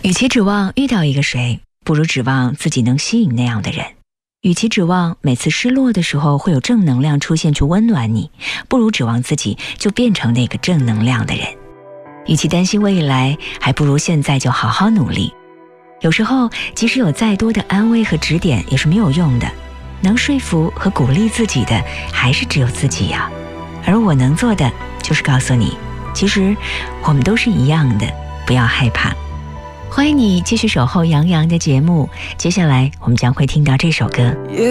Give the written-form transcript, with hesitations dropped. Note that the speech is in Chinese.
与其指望遇到一个谁，不如指望自己能吸引那样的人。与其指望每次失落的时候会有正能量出现去温暖你，不如指望自己就变成那个正能量的人。与其担心未来，还不如现在就好好努力。有时候即使有再多的安慰和指点也是没有用的，能说服和鼓励自己的还是只有自己呀。而我能做的就是告诉你，其实我们都是一样的，不要害怕。欢迎你继续守候杨洋的节目，接下来我们将会听到这首歌。